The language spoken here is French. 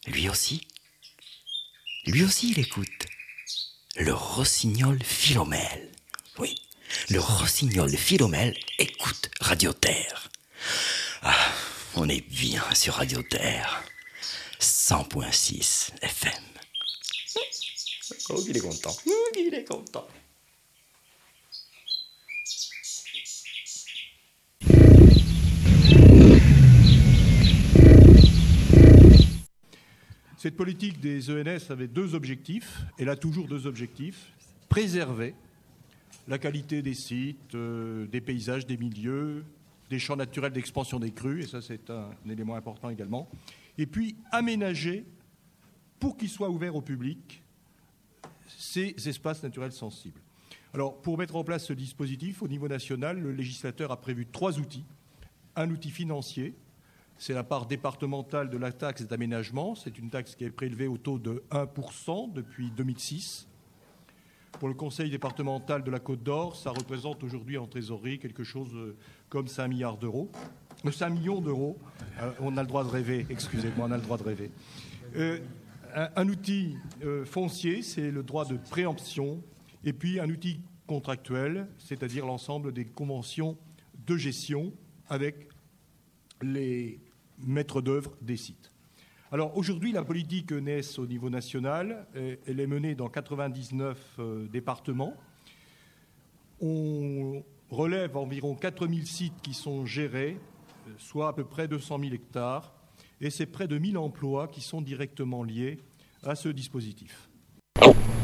Lui aussi, il écoute. Le rossignol Philomèle. Oui, le rossignol Philomèle écoute Radio Terre. Ah, on est bien sur Radio Terre. 100.6 FM. Oh, il est content. Il est content. Cette politique des ENS avait deux objectifs. Elle a toujours deux objectifs. Préserver la qualité des sites, des paysages, des milieux, des champs naturels d'expansion des crues, et ça c'est un élément important également. Et puis aménager, pour qu'ils soient ouverts au public, ces espaces naturels sensibles. Alors pour mettre en place ce dispositif, au niveau national, le législateur a prévu 3 outils. Un outil financier, c'est la part départementale de la taxe d'aménagement. C'est une taxe qui est prélevée au taux de 1% depuis 2006. Pour le conseil départemental de la Côte d'Or, ça représente aujourd'hui en trésorerie quelque chose comme 5 milliards d'euros. 5 millions d'euros. On a le droit de rêver, excusez-moi, on a le droit de rêver. Un outil foncier, c'est le droit de préemption. Et puis un outil contractuel, c'est-à-dire l'ensemble des conventions de gestion avec les maîtres d'œuvre des sites. Alors aujourd'hui, la politique ENS au niveau national, elle est menée dans 99 départements. On relève environ 4000 sites qui sont gérés, soit à peu près 200 000 hectares, et c'est près de 1000 emplois qui sont directement liés à ce dispositif.